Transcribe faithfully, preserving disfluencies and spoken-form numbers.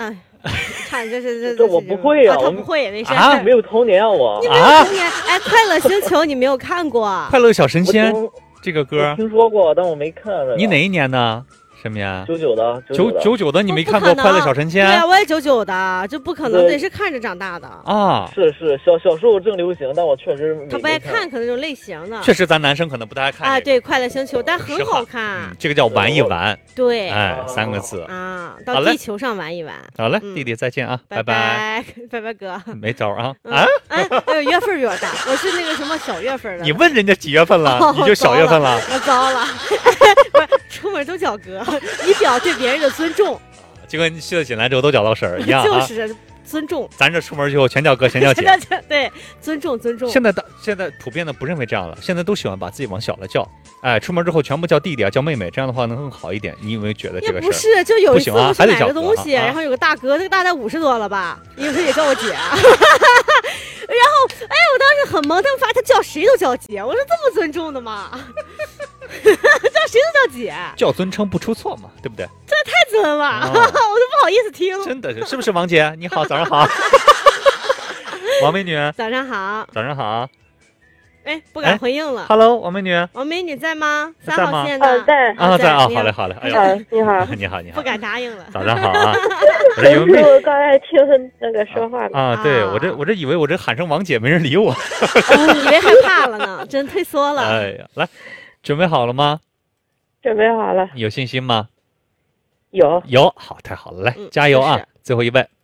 啊，看这这这这我不会呀、 啊， 啊， 他不会，没事啊，没有童年啊，我你没有童年。哎，快乐星球你没有看过？ 快乐小神仙这个歌听说过，但我没看。 你哪一年呢？什么呀？ 九九的， 九九九的，你没看过《快乐小神仙》？ 对呀，我也九九的，这不可能，得是看着长大的啊。 是是，小小时候正流行，但我确实他不爱看，可能这种类型的。 确实，咱男生可能不太爱看。 啊，对，《快乐星球》，但很好看。 嗯，这个叫玩一玩。 对， 哎，三个字啊，到地球上玩一玩。 好嘞，弟弟再见啊，拜拜拜拜哥。 没招啊啊！ 哎，月份比我大，我是那个什么小月份的。 你问人家几月份了，你就小月份了。 我糟了，不是出门都叫哥，以表对别人的尊重。 就跟睡醒来之后都叫老婶儿一样， 就是尊重。 咱这出门之后全叫哥，全叫姐， 对，尊重尊重。 现在的现在普遍的不认为这样了，现在都喜欢把自己往小了叫，哎，出门之后全部叫弟弟啊，叫妹妹，这样的话能更好一点。你有没有觉得这个事儿？ 也不是，就有一次我买个东西， 啊、 然后有个大哥，这个大概五十多了吧，因为也叫我姐。然后，哎，我当时很懵，他们发现他叫谁都叫姐，我说这么尊重的吗？叫谁都叫姐， 叫尊称不出错嘛，对不对？ 这太尊了，哦、我都不好意思听。 真的是，是不是王姐？你好，早上好。王美女， 早上好， 早上好。 哎，不敢回应了。 Hello， 王美女， 王美女在吗？ 在三号线的。 啊，在啊，在啊，好嘞，好嘞。 哎呀，你好， 你好，你好。 不敢答应了。 早上好啊。 我这以为我刚才听那个说话啊，对我这我这以为我这喊声王姐没人理我， 以为害怕了呢，真退缩了。 哎呀，来，准备好了吗？ 准备好了。 有信心吗？ 有有，好，太好了，来加油啊！最后一位。